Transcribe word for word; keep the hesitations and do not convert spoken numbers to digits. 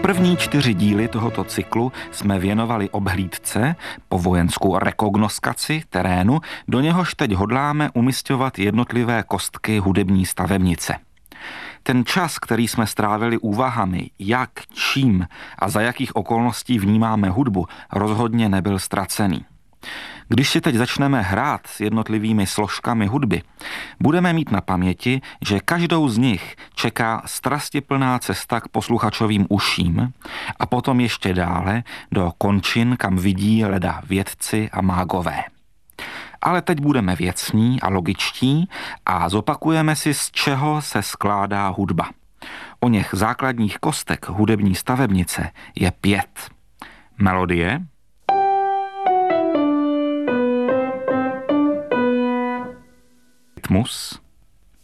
První čtyři díly tohoto cyklu jsme věnovali obhlídce po vojenskou rekognoskaci terénu, do něhož teď hodláme umisťovat jednotlivé kostky hudební stavebnice. Ten čas, který jsme strávili úvahami, jak, čím a za jakých okolností vnímáme hudbu, rozhodně nebyl ztracený. Když si teď začneme hrát s jednotlivými složkami hudby, budeme mít na paměti, že každou z nich čeká strastiplná cesta k posluchačovým uším a potom ještě dále do končin, kam vidí leda vědci a mágové. Ale teď budeme věcní a logičtí a zopakujeme si, z čeho se skládá hudba. O něch základních kostek hudební stavebnice je pět. Melodie, rytmus,